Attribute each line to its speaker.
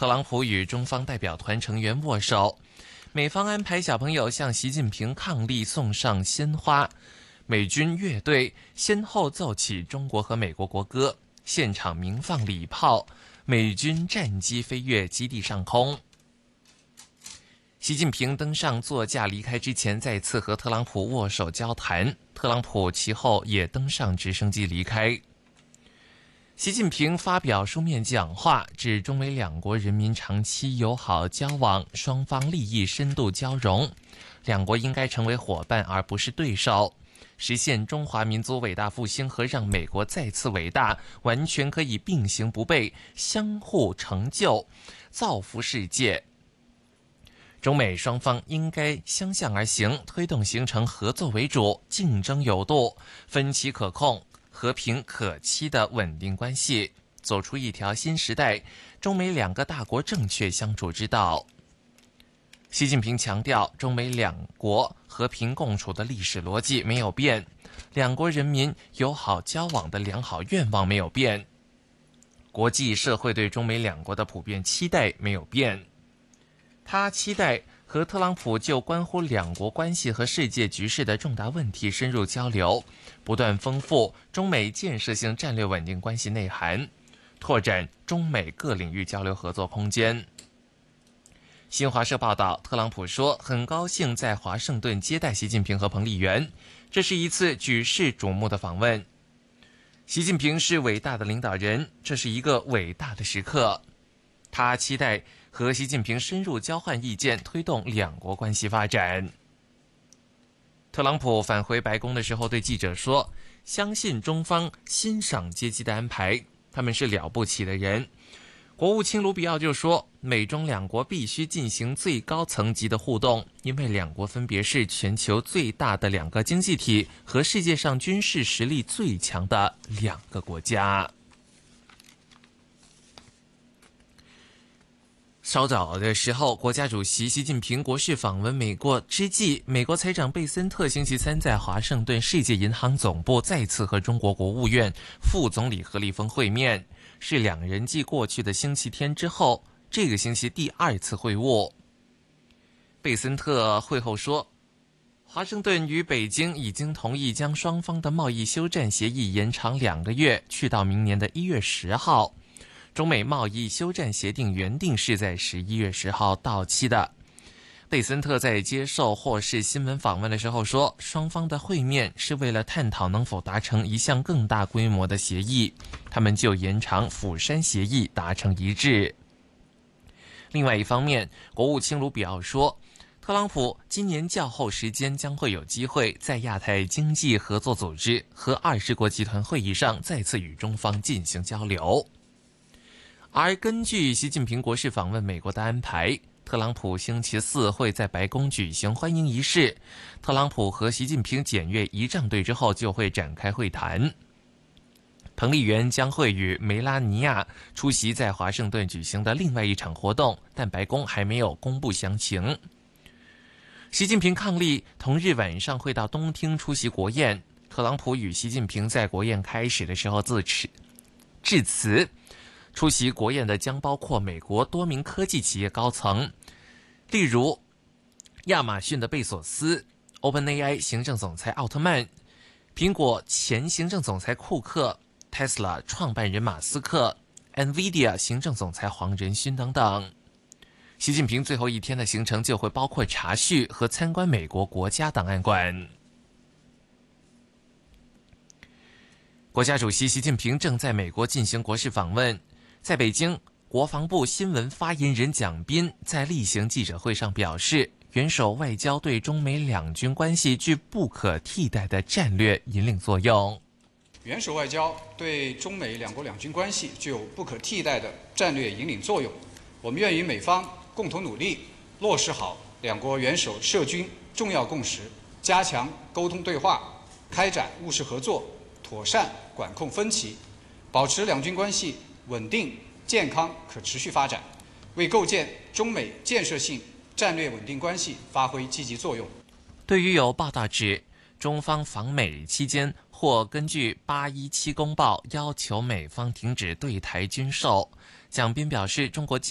Speaker 1: 特朗普与中方代表团成员握手，美方安排小朋友向习近平伉俪送上鲜花，美军乐队先后奏起中国和美国国歌，现场鸣放礼炮，美军战机飞越基地上空。习近平登上座驾离开之前，再次和特朗普握手交谈，特朗普其后也登上直升机离开。习近平发表书面讲话，指中美两国人民长期友好交往，双方利益深度交融，两国应该成为伙伴而不是对手，实现中华民族伟大复兴和让美国再次伟大，完全可以并行不悖，相互成就，造福世界。中美双方应该相向而行，推动形成合作为主、竞争有度、分歧可控、和平可期的稳定关系，走出一条新时代中美两个大国正确相处之道。习近平强调，中美两国和平共处的历史逻辑没有变，两国人民友好交往的良好愿望没有变，国际社会对中美两国的普遍期待没有变。他期待和特朗普就关乎两国关系和世界局势的重大问题深入交流，不断丰富中美建设性战略稳定关系内涵，拓展中美各领域交流合作空间。新华社报道，特朗普说，很高兴在华盛顿接待习近平和彭丽媛，这是一次举世瞩目的访问。习近平是伟大的领导人，这是一个伟大的时刻。他期待和习近平深入交换意见，推动两国关系发展。特朗普返回白宫的时候对记者说，相信中方欣赏接机的安排，他们是了不起的人。国务卿卢比奥就说，美中两国必须进行最高层级的互动，因为两国分别是全球最大的两个经济体和世界上军事实力最强的两个国家。稍早的时候，国家主席习近平国事访问美国之际，美国财长贝森特星期三在华盛顿世界银行总部再次和中国国务院副总理何立峰会面，是两人继过去的星期天之后，这个星期第二次会晤。贝森特会后说，华盛顿与北京已经同意将双方的贸易休战协议延长2个月，去到明年的1月10号。中美贸易休战协定原定是在11月10号到期的。贝森特在接受霍士新闻访问的时候说，双方的会面是为了探讨能否达成一项更大规模的协议，他们就延长釜山协议达成一致。另外一方面，国务卿卢比奥说，特朗普今年较后时间将会有机会在亚太经济合作组织和20国集团会议上再次与中方进行交流。而根据习近平国事访问美国的安排，特朗普星期四会在白宫举行欢迎仪式，特朗普和习近平检阅仪仗队之后就会展开会谈。彭丽媛将会与梅拉尼亚出席在华盛顿举行的另外一场活动，但白宫还没有公布详情。习近平伉俪同日晚上会到东厅出席国宴，特朗普与习近平在国宴开始的时候致辞。出席国宴的将包括美国多名科技企业高层，例如亚马逊的贝索斯、OpenAI 行政总裁奥特曼、苹果前行政总裁库克、Tesla 创办人马斯克、NVIDIA 行政总裁黄仁勋等等。习近平最后一天的行程就会包括茶叙和参观美国国家档案馆。国家主席习近平正在美国进行国事访问。在北京，国防部新闻发言人蒋斌在例行记者会上表示，元首外交对中美两军关系具不可替代的战略引领作用。
Speaker 2: 元首外交对中美两国两军关系具有不可替代的战略引领作用。我们愿与美方共同努力，落实好两国元首涉军重要共识，加强沟通对话，开展务实合作，妥善管控分歧，保持两军关系稳定、健康、可持续发展，为构建中美建设性战略稳定关系发挥积极作用。
Speaker 1: 对于有报道指中方访美期间或根据817公报要求美方停止对台军售，蒋斌表示，中国